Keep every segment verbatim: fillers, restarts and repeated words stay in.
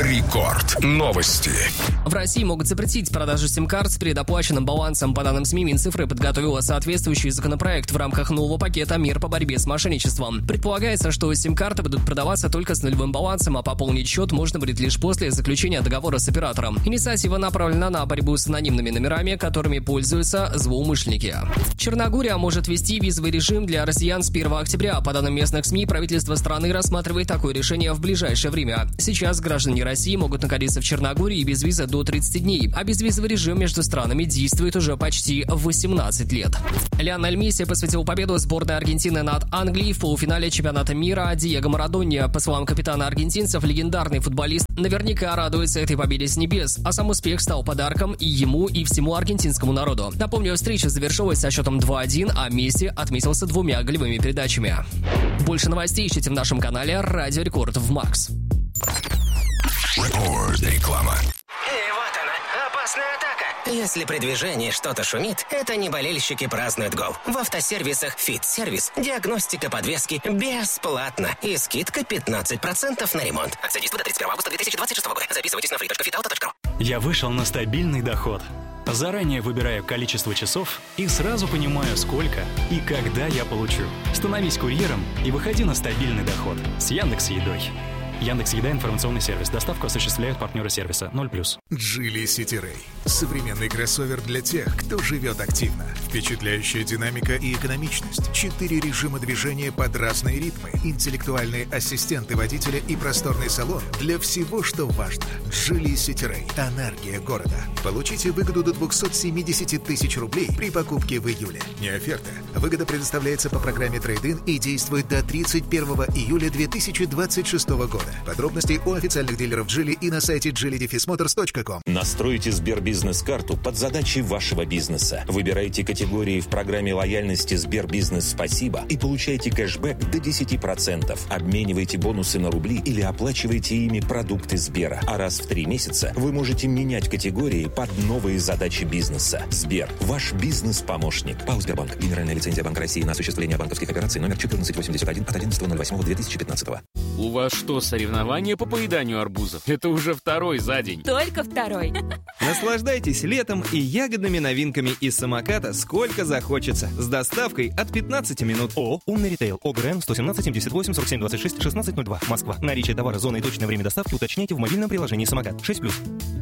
Рекорд. Новости. В России могут запретить продажу сим-карт с предоплаченным балансом. По данным СМИ, Минцифры подготовила соответствующий законопроект в рамках нового пакета мер по борьбе с мошенничеством. Предполагается, что сим-карты будут продаваться только с нулевым балансом, а пополнить счет можно будет лишь после заключения договора с оператором. Инициатива направлена на борьбу с анонимными номерами, которыми пользуются злоумышленники. Черногория может ввести визовый режим для россиян с первого октября. По данным местных СМИ, правительство страны рассматривает такое решение в ближайшее время. Сейчас граждане России могут находиться в Черногории без визы до тридцати дней, а безвизовый режим между странами действует уже почти восемнадцать лет. Лионель Месси посвятил победу сборной Аргентины над Англией в полуфинале чемпионата мира Диего Марадоне. По словам капитана аргентинцев, легендарный футболист наверняка радуется этой победе с небес, а сам успех стал подарком и ему, и всему аргентинскому народу. Напомню, встреча завершилась со счетом два один, а Месси отметился двумя голевыми передачами. Больше новостей ищите в нашем канале Радио Рекорд в Макс. Рекорд. Реклама. И вот она, опасная атака. Если при движении что-то шумит, это не болельщики празднуют гол. В автосервисах «Фит-сервис» диагностика подвески бесплатно и скидка пятнадцать процентов на ремонт. Акция действует до тридцать первого августа две тысячи двадцать шестого года. Записывайтесь на фри точка фит авто точка ру. Я вышел на стабильный доход. Заранее выбираю количество часов и сразу понимаю, сколько и когда я получу. Становись курьером и выходи на стабильный доход с Яндекс.Едой. Яндекс.Еда — информационный сервис. Доставку осуществляют партнеры сервиса ноль плюс. Geely City Ray. Современный кроссовер для тех, кто живет активно. Впечатляющая динамика и экономичность. Четыре режима движения под разные ритмы. Интеллектуальные ассистенты водителя и просторный салон для всего, что важно. Geely City Ray. Энергия города. Получите выгоду до двести семьдесят тысяч рублей при покупке в июле. Не оферта. Выгода предоставляется по программе Trade-in и действует до тридцать первого июля две тысячи двадцать шестого года. Подробности у официальных дилеров Geely и на сайте джили мотors точка ком. Настройте Сбербизнес-карту под задачи вашего бизнеса. Выбирайте категории в программе лояльности Сбербизнес Спасибо и получайте кэшбэк до десять процентов. Обменивайте бонусы на рубли или оплачивайте ими продукты Сбера. А раз в три месяца вы можете менять категории под новые задачи бизнеса. Сбер – ваш бизнес-помощник. ПАО «Сбербанк». Генеральная лицензия Банка России на осуществление банковских операций номер четырнадцать восемьдесят один от одиннадцатого ноль восьмого две тысячи пятнадцатого. У вас что, соревнования по поеданию арбузов? Это уже второй за день. Только второй. Наслаждайтесь летом и ягодными новинками из самоката сколько захочется. С доставкой от пятнадцати минут. ООО «Умный ритейл». ОГРН сто семнадцать семьдесят восемь сорок семь двадцать шесть шестнадцать ноль два. Москва. Наличие товара, зоны и точное время доставки уточняйте в мобильном приложении «Самокат». шесть плюс.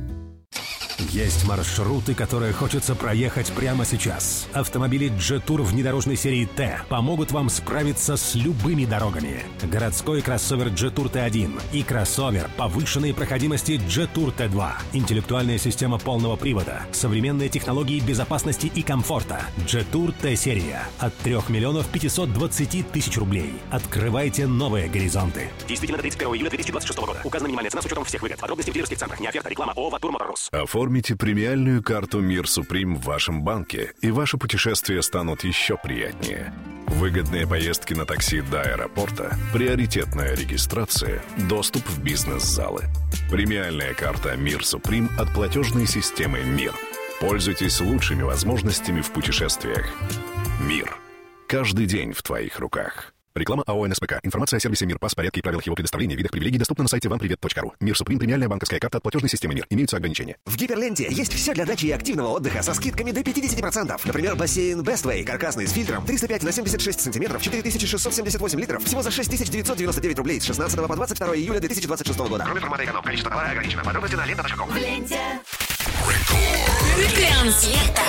Есть маршруты, которые хочется проехать прямо сейчас. Автомобили Jetour внедорожной серии Т помогут вам справиться с любыми дорогами. Городской кроссовер Jetour Т один и кроссовер повышенной проходимости Jetour Т два. Интеллектуальная система полного привода, современные технологии безопасности и комфорта. Jetour Т-серия от трёх миллионов пятисот двадцати тысяч рублей. Открывайте новые горизонты. Действительно до тридцать первого июля две тысячи двадцать шестого года. Указана минимальная цена с учетом всех выгод. Подробности в дилерских центрах. Не оферта. Реклама. ООО «Ватур Моторс». Оформите премиальную карту «Мир Суприм» в вашем банке, и ваши путешествия станут еще приятнее. Выгодные поездки на такси до аэропорта, приоритетная регистрация, доступ в бизнес-залы. Премиальная карта «Мир Суприм» от платежной системы «Мир». Пользуйтесь лучшими возможностями в путешествиях. «Мир». Каждый день в твоих руках. Реклама АО «эн эс пэ ка». Информация о сервисе «Мир». Пас, порядке и правилах его предоставления, видах привилегий доступна на сайте вам привет точка ру. «Мир Суприм» — премиальная банковская карта от платежной системы «Мир». Имеются ограничения. В Гиперленде есть все для дачи и активного отдыха со скидками до пятьдесят процентов. Например, бассейн Bestway, каркасный с фильтром, триста пять на семьдесят шесть сантиметров, четыре тысячи шестьсот семьдесят восемь литров, всего за шесть тысяч девятьсот девяносто девять рублей с шестнадцатого по двадцать второго июля две тысячи двадцать шестого года. Кроме формата эконом, количество товара ограничено. Подробности на лента точка ком. В ленте. Рекорд. Лента.